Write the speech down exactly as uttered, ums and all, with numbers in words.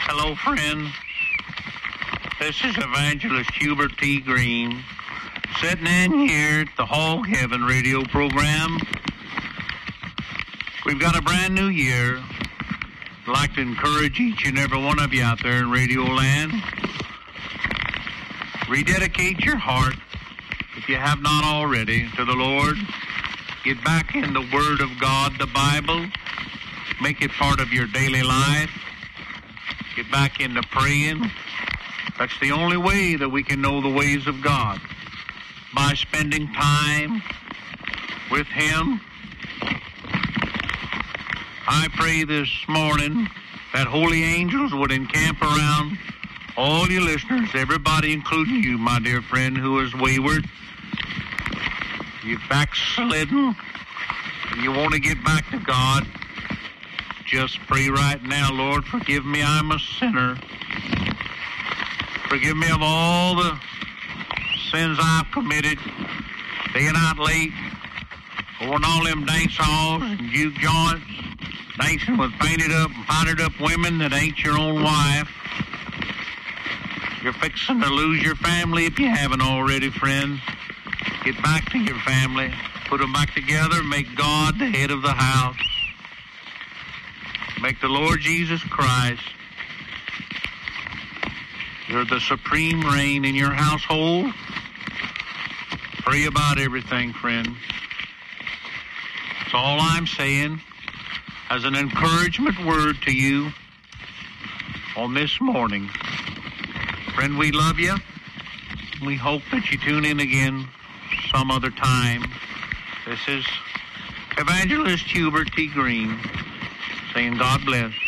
Hello, friend. This is Evangelist Hubert T. Green, sitting in here at the Hog Heaven radio program. We've got a brand new year. I'd like to encourage each and every one of you out there in Radio Land. Rededicate your heart, if you have not already, to the Lord. Get back in the Word of God, the Bible. Make it part of your daily life. Get back into praying. That's the only way that we can know the ways of God, by spending time with Him. I pray this morning that holy angels would encamp around all you listeners, everybody, including you, my dear friend, who is wayward. You've backslidden, and you want to get back to God. Just pray right now, Lord, forgive me, I'm a sinner. Forgive me of all the sins I've committed, staying out late, going all them dance halls and juke joints, dancing with painted up and powdered up women that ain't your own wife. You're fixing to lose your family if you haven't already, friends. Get back to your family, put them back together, make God the head of the house. Make the Lord Jesus Christ You're the supreme reign in your household. Pray about everything, friend. That's all I'm saying as an encouragement word to you on this morning. Friend, we love you. We hope that you tune in again some other time. This is Evangelist Hubert T. Green saying God bless.